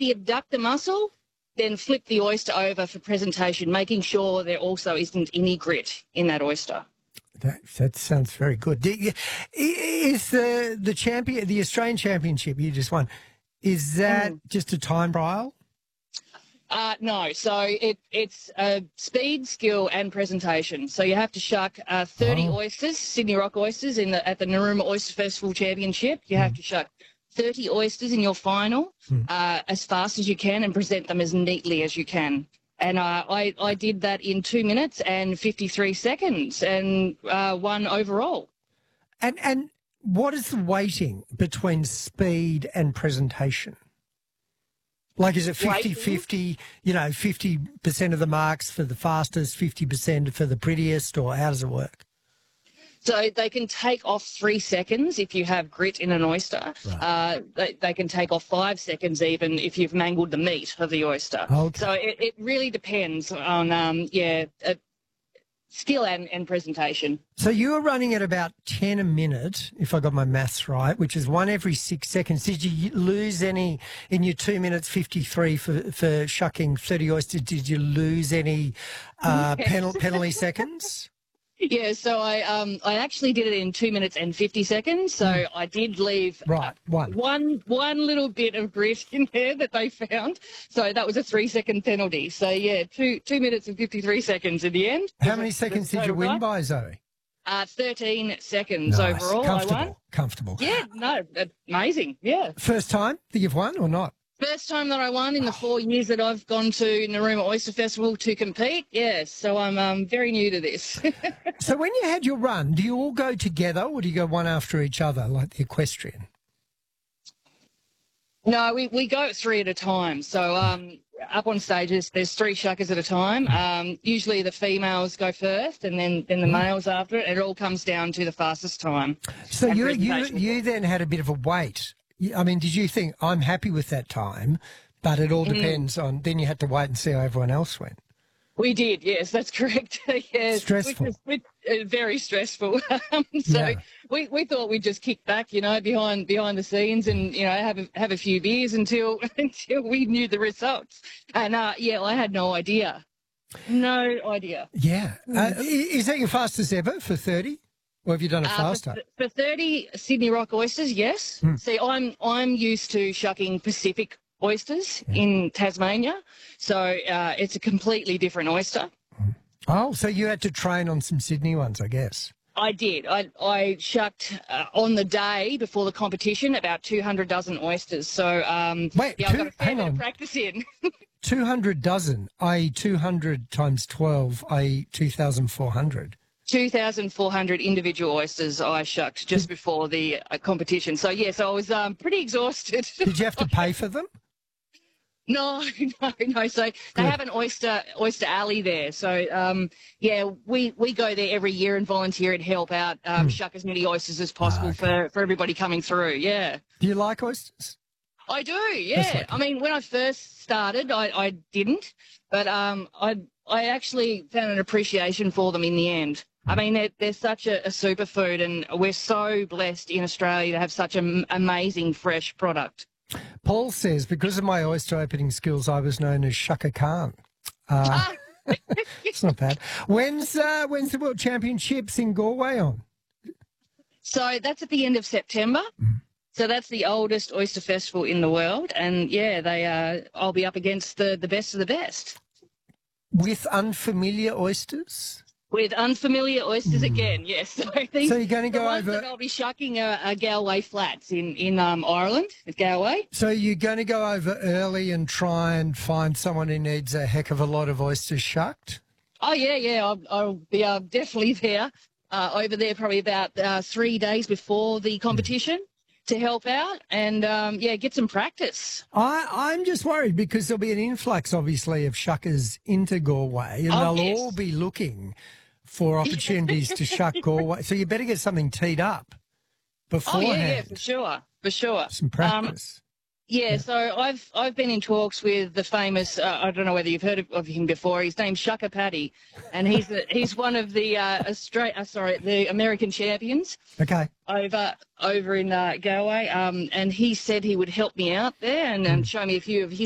the abductor muscle, then flip the oyster over for presentation, making sure there also isn't any grit in that oyster. That sounds very good. Is the Australian Championship you just won, is that just a time trial? No, so it's speed, skill, and presentation. So you have to shuck 30 oysters, Sydney Rock oysters, at the Narooma Oyster Festival Championship. You have to shuck 30 oysters in your final as fast as you can and present them as neatly as you can. And I did that in 2 minutes and 53 seconds and won overall. And what is the weighting between speed and presentation? Like, is it 50-50, 50% of the marks for the fastest, 50% for the prettiest, or how does it work? So they can take off 3 seconds if you have grit in an oyster. Right. They can take off 5 seconds even if you've mangled the meat of the oyster. Okay. So it really depends on, skill and presentation. So you were running at about 10 a minute, if I got my maths right, which is 1 every 6 seconds. Did you lose any in your 2 minutes 53 for shucking 30 oysters? Did you lose any penalty seconds? Yeah, so I actually did it in 2 minutes and 50 seconds. So I did leave one little bit of grit in there that they found. So that was a 3 second penalty. So yeah, 2 minutes and 53 seconds in the end. How many seconds did you win by, Zoe? 13 seconds overall. I won. Comfortable. Yeah, no, amazing. Yeah. First time that you've won or not? First time that I won in the 4 years that I've gone to Narooma Oyster Festival to compete. Yes, so I'm very new to this. So when you had your run, do you all go together or do you go one after each other like the equestrian? No, we go 3 at a time. So up on stages, there's 3 shuckers at a time. Usually the females go first and then the males after it. It all comes down to the fastest time. So you then had a bit of a wait. I mean, did you think, I'm happy with that time, but it all depends on, then you had to wait and see how everyone else went? We did, yes, that's correct. Yes, stressful. Very stressful. We thought we'd just kick back, behind the scenes and, have a few beers until we knew the results. And, I had no idea. No idea. Yeah. Is that your fastest ever for 30? Or have you done it faster? For 30 Sydney Rock oysters, yes. See, I'm used to shucking Pacific oysters in Tasmania, so it's a completely different oyster. Oh, so you had to train on some Sydney ones, I guess. I did. I shucked on the day before the competition about 200 dozen oysters. So wait, I've got a fair bit of practice in. 200 dozen, i.e. 200 times 12, i.e. 2,400. 2,400 individual oysters I shucked just before the competition. So, yes, I was pretty exhausted. Did you have to pay for them? No. So they have an oyster alley there. So, we go there every year and volunteer and help out shuck as many oysters as possible for everybody coming through, yeah. Do you like oysters? I do, yeah. I mean, when I first started, I didn't, but I actually found an appreciation for them in the end. I mean, they're such a superfood, and we're so blessed in Australia to have such an amazing fresh product. Paul says, because of my oyster opening skills, I was known as Shaka Khan. It's not bad. When's the World Championships in Galway on? So that's at the end of September. So that's the oldest oyster festival in the world, and I'll be up against the best of the best. With unfamiliar oysters? With unfamiliar oysters again, yes. So you're going to go over. That I'll be shucking are Galway flats in Ireland, at Galway. So you're going to go over early and try and find someone who needs a heck of a lot of oysters shucked? Oh yeah. I'll be definitely there. Over there probably about 3 days before the competition to help out and, get some practice. I'm just worried because there'll be an influx, obviously, of shuckers into Galway and they'll all be looking for opportunities to shuck Galway. So you better get something teed up beforehand. Oh, yeah, for sure. Some practice. So I've been in talks with the famous, I don't know whether you've heard of him before, his name's Shaka Paddy, and he's one of the the American champions. Okay. Over in Galway, and he said he would help me out there and show me a few of his